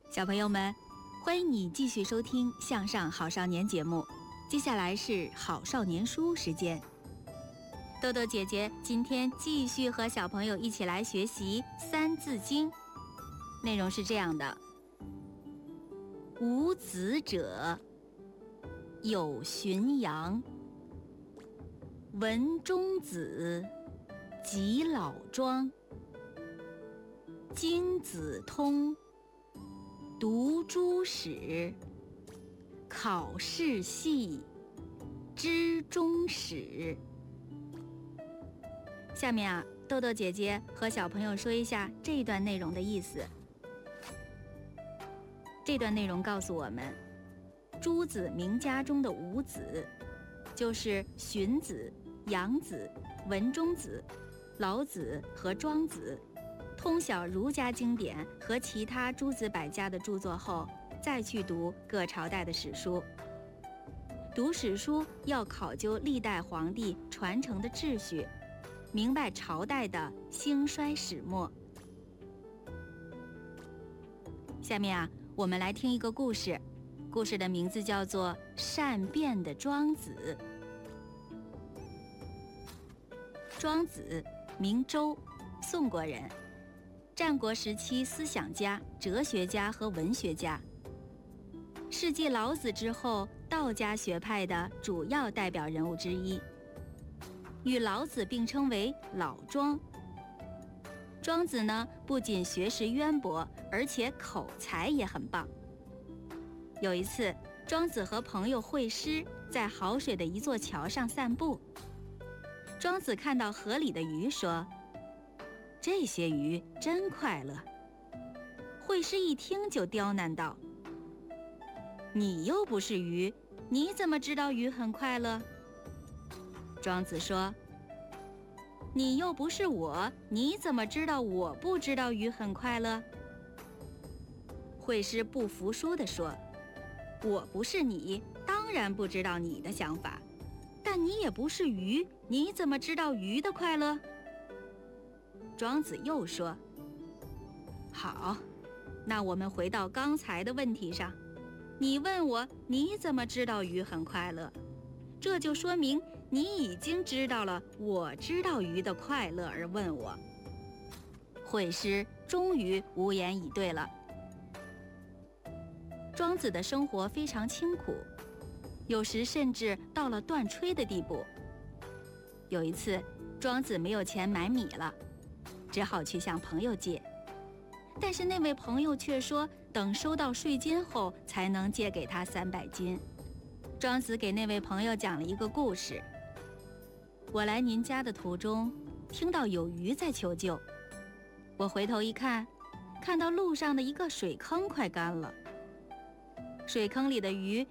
小朋友们，欢迎你继续收听《向上好少年》节目。接下来是好少年书时间。豆豆姐姐今天继续和小朋友一起来学习《三字经》，内容是这样的：无子者，有荀扬，文中子，及老庄，经子通，读诸史，考世系，知终始。下面豆豆姐姐和小朋友说一下这段内容的意思。这段内容告诉我们，诸子名家中的五子，就是荀子、杨子、文中子、老子和庄子，通晓儒家经典和其他诸子百家的著作后，再去读各朝代的史书。读史书要考究历代皇帝传承的秩序，明白朝代的兴衰始末。下面我们来听一个故事，故事的名字叫做《善变的庄子》。庄子名周，宋国人，战国时期思想家、哲学家和文学家，是继老子之后道家学派的主要代表人物之一，与老子并称为老庄。庄子呢，不仅学识渊博，而且口才也很棒。有一次，庄子和朋友会师在好水的一座桥上散步。庄子看到河里的鱼，说：“这些鱼真快乐。”会师一听就刁难道：“你又不是鱼，你怎么知道鱼很快乐？”庄子说：“你又不是我，你怎么知道我不知道鱼很快乐？”会师不服输地说：“我不是你，当然不知道你的想法，但你也不是鱼，你怎么知道鱼的快乐？”庄子又说：“好，那我们回到刚才的问题上，你问我你怎么知道鱼很快乐，这就说明你已经知道了我知道鱼的快乐而问我。”会师终于无言以对了。庄子的生活非常清苦，有时甚至到了断炊的地步。有一次，庄子没有钱买米了，只好去向朋友借，但是那位朋友却说等收到税金后才能借给他300斤。庄子给那位朋友讲了一个故事：我来您家的途中，听到有鱼在求救，我回头一看，看到路上的一个水坑快干了，水坑里的鱼